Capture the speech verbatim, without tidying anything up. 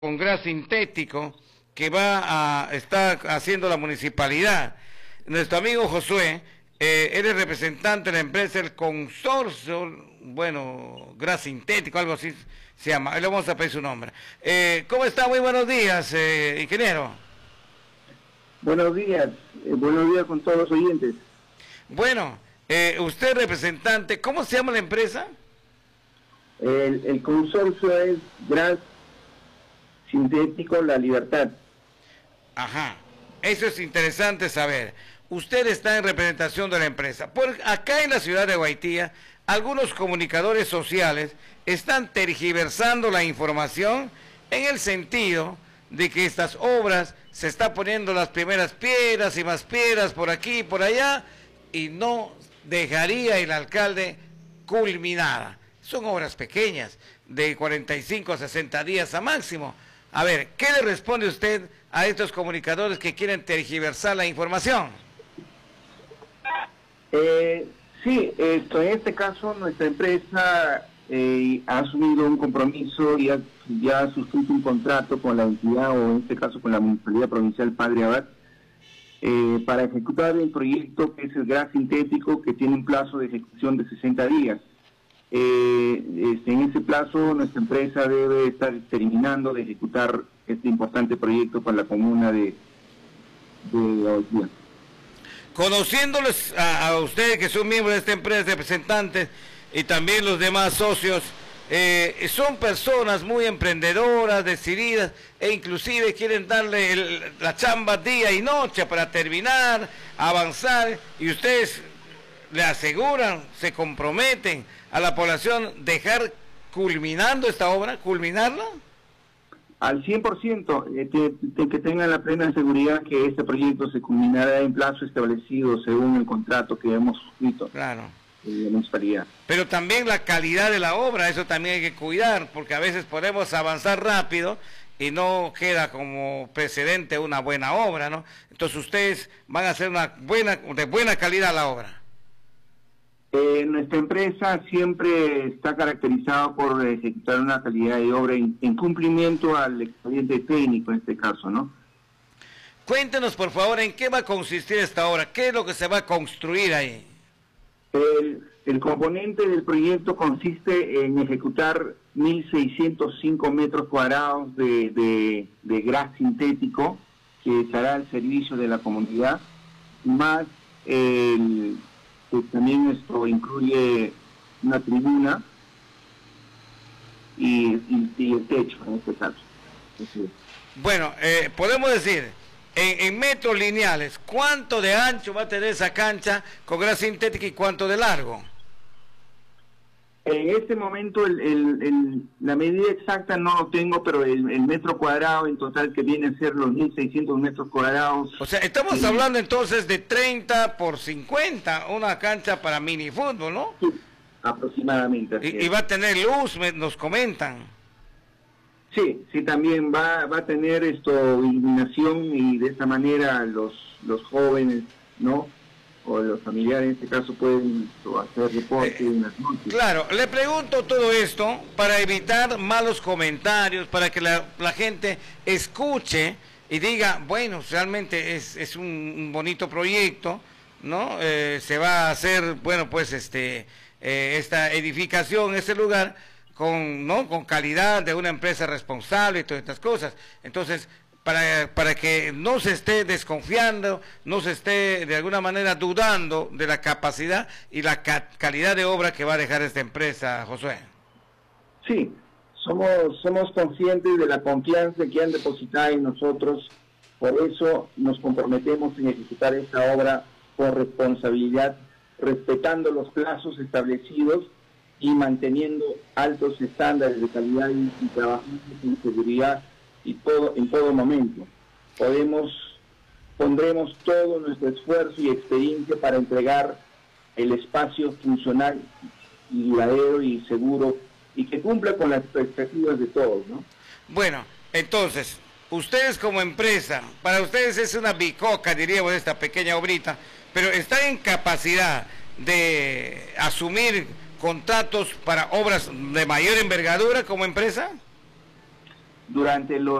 con gas sintético que va a estar haciendo la municipalidad. Nuestro amigo Josué, eh, él es representante de la empresa, el consorcio, bueno, gas sintético, algo así se llama. Le vamos a pedir su nombre. Eh, ¿Cómo está? Muy buenos días, eh, ingeniero. Buenos días, eh, buenos días con todos los oyentes. Bueno, eh, usted representante, ¿cómo se llama la empresa? El, el consorcio es Gas Sintético La Libertad. Ajá, eso es interesante saber. Usted está en representación de la empresa. Por acá en la ciudad de Guaitía, algunos comunicadores sociales están tergiversando la información en el sentido de que estas obras se está poniendo las primeras piedras y más piedras por aquí y por allá y no dejaría el alcalde culminada. Son obras pequeñas, de cuarenta y cinco a sesenta días a máximo. A ver, ¿qué le responde usted a estos comunicadores que quieren tergiversar la información? Eh, sí, esto, en este caso nuestra empresa eh, ha asumido un compromiso y ha, ya ha suscrito un contrato con la entidad, o en este caso con la Municipalidad Provincial Padre Abad, eh, para ejecutar el proyecto que es el gas sintético, que tiene un plazo de ejecución de sesenta días. Eh, este, en ese plazo nuestra empresa debe estar terminando de ejecutar este importante proyecto para la comuna de, de Guaitía. Conociéndoles a, a ustedes que son miembros de esta empresa, representantes y también los demás socios, eh, son personas muy emprendedoras, decididas e inclusive quieren darle el, la chamba día y noche para terminar, avanzar, y ustedes le aseguran, se comprometen a la población dejar culminando esta obra, culminarla. Al cien por ciento, eh, que, que tengan la plena seguridad que este proyecto se culminará en plazo establecido según el contrato que hemos suscrito. Claro. Eh, municipalidad. Pero también la calidad de la obra, eso también hay que cuidar, porque a veces podemos avanzar rápido y no queda como precedente una buena obra, ¿no? Entonces ustedes van a hacer una buena, de buena calidad la obra. Eh, nuestra empresa siempre está caracterizada por ejecutar una calidad de obra en, en cumplimiento al expediente técnico en este caso, ¿no? Cuéntenos por favor en qué va a consistir esta obra, qué es lo que se va a construir ahí. El, el componente del proyecto consiste en ejecutar mil seiscientos cinco metros cuadrados de, de, de gas sintético que estará al servicio de la comunidad, más el... que también esto incluye una tribuna y, y, y el techo en este caso. Así es. Bueno, eh, podemos decir, en, en metros lineales, ¿cuánto de ancho va a tener esa cancha con gas sintética y cuánto de largo? En este momento el, el, el, la medida exacta no lo tengo, pero el, el metro cuadrado en total que viene a ser los mil seiscientos metros cuadrados. O sea, estamos sí. hablando entonces de treinta por cincuenta, una cancha para minifútbol, ¿no? Sí, aproximadamente. Y, y va a tener luz, me, nos comentan. Sí, sí, también va, va a tener esto iluminación y de esta manera los, los jóvenes, ¿no?, o los familiares en este caso pueden hacer deporte eh, en las noches. Claro, le pregunto todo esto para evitar malos comentarios, para que la, la gente escuche y diga, bueno, realmente es, es un, un bonito proyecto, ¿no? Eh, se va a hacer, bueno, pues este eh, esta edificación, este lugar, con, ¿no?, con calidad de una empresa responsable y todas estas cosas. Entonces, Para, para que no se esté desconfiando, no se esté de alguna manera dudando de la capacidad y la ca calidad de obra que va a dejar esta empresa, Josué. Sí, somos, somos conscientes de la confianza que han depositado en nosotros, por eso nos comprometemos en ejecutar esta obra con responsabilidad, respetando los plazos establecidos y manteniendo altos estándares de calidad y, y trabajando con seguridad y todo en todo momento. Podemos pondremos todo nuestro esfuerzo y experiencia para entregar el espacio funcional y duradero y seguro y que cumpla con las expectativas de todos, ¿no? Bueno, entonces, ustedes como empresa, para ustedes es una bicoca, diríamos, esta pequeña obrita, pero ¿están en capacidad de asumir contratos para obras de mayor envergadura como empresa? durante los